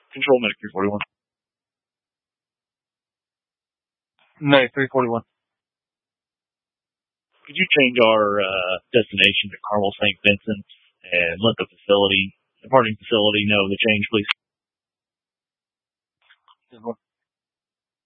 Control Medic 341. Medic 341. Could you change our destination to Carmel St. Vincent and let the departing facility know the change, please?